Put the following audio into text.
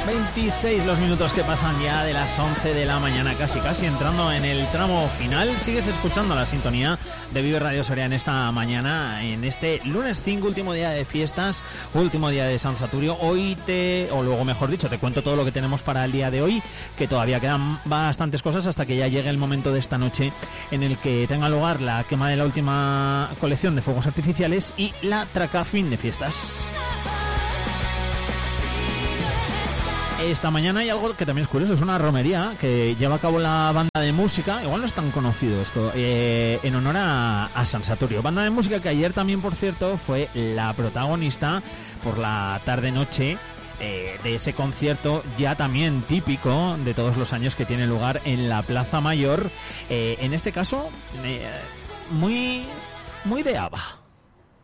26 los minutos que pasan ya de las 11 de la mañana, casi entrando en el tramo final. Sigues escuchando la sintonía de Vive Radio Soria en esta mañana, en este lunes 5, último día de fiestas, último día de San Saturio. Luego mejor dicho, te cuento todo lo que tenemos para el día de hoy, que todavía quedan bastantes cosas hasta que ya llegue el momento de esta noche en el que tenga lugar la quema de la última colección de fuegos artificiales y la traca fin de fiestas. Esta mañana hay algo que también es curioso, es una romería que lleva a cabo la banda de música, igual no es tan conocido esto, en honor a San Saturio. Banda de música que ayer también, por cierto, fue la protagonista por la tarde-noche de ese concierto ya también típico de todos los años que tiene lugar en la Plaza Mayor, en este caso muy de ABBA.